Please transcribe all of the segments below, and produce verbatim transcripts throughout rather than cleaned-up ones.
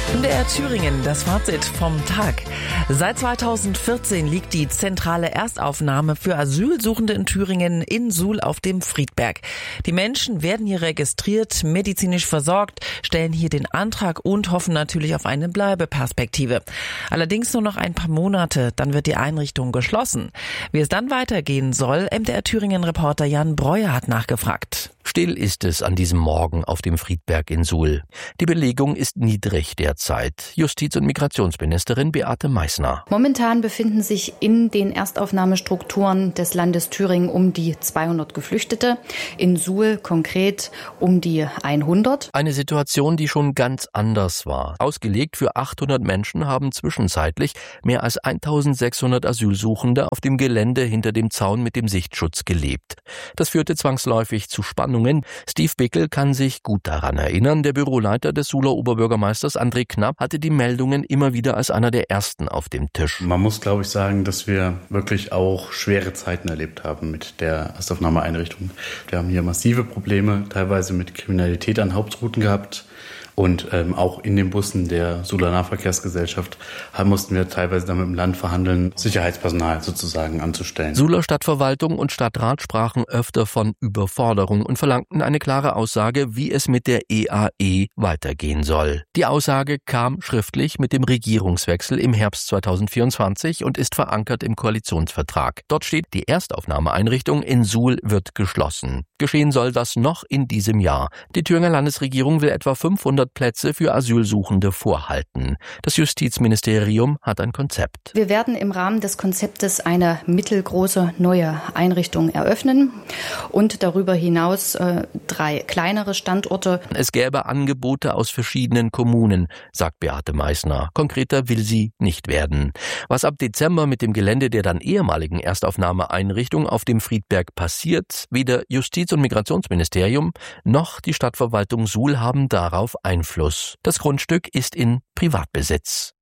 M D R Thüringen, das Fazit vom Tag. Seit zweitausendvierzehn liegt die zentrale Erstaufnahme für Asylsuchende in Thüringen in Suhl auf dem Friedberg. Die Menschen werden hier registriert, medizinisch versorgt, stellen hier den Antrag und hoffen natürlich auf eine Bleibeperspektive. Allerdings nur noch ein paar Monate, dann wird die Einrichtung geschlossen. Wie es dann weitergehen soll, M D R Thüringen-Reporter Jan Breuer hat nachgefragt. Still ist es an diesem Morgen auf dem Friedberg in Suhl. Die Belegung ist niedrig derzeit. Justiz- und Migrationsministerin Beate Meißner. Momentan befinden sich in den Erstaufnahmestrukturen des Landes Thüringen um die zweihundert Geflüchtete, in Suhl konkret um die hundert. Eine Situation, die schon ganz anders war. Ausgelegt für achthundert Menschen haben zwischenzeitlich mehr als eintausendsechshundert Asylsuchende auf dem Gelände hinter dem Zaun mit dem Sichtschutz gelebt. Das führte zwangsläufig zu Spannungen. Steve Bickel kann sich gut daran erinnern. Der Büroleiter des Suhler Oberbürgermeisters André Knapp hatte die Meldungen immer wieder als einer der ersten auf dem Tisch. Man muss, glaube ich, sagen, dass wir wirklich auch schwere Zeiten erlebt haben mit der Erstaufnahmeeinrichtung. Wir haben hier massive Probleme, teilweise mit Kriminalität an Hauptrouten gehabt. Und ähm, auch in den Bussen der Suhler Nahverkehrsgesellschaft haben, mussten wir teilweise dann mit dem Land verhandeln, Sicherheitspersonal sozusagen anzustellen. Suhler Stadtverwaltung und Stadtrat sprachen öfter von Überforderung und verlangten eine klare Aussage, wie es mit der E A E weitergehen soll. Die Aussage kam schriftlich mit dem Regierungswechsel im Herbst zweitausendvierundzwanzig und ist verankert im Koalitionsvertrag. Dort steht, die Erstaufnahmeeinrichtung in Suhl wird geschlossen. Geschehen soll das noch in diesem Jahr. Die Thüringer Landesregierung will etwa fünfhundert Plätze für Asylsuchende vorhalten. Das Justizministerium hat ein Konzept. Wir werden im Rahmen des Konzeptes eine mittelgroße neue Einrichtung eröffnen und darüber hinaus äh, drei kleinere Standorte. Es gäbe Angebote aus verschiedenen Kommunen, sagt Beate Meißner. Konkreter will sie nicht werden. Was ab Dezember mit dem Gelände der dann ehemaligen Erstaufnahmeeinrichtung auf dem Friedberg passiert, weder Justiz- und Migrationsministerium noch die Stadtverwaltung Suhl haben darauf Einfluss. Das Grundstück ist in Privatbesitz.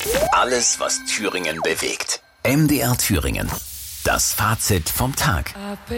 Alles, was Thüringen bewegt. M D R Thüringen. Das Fazit vom Tag.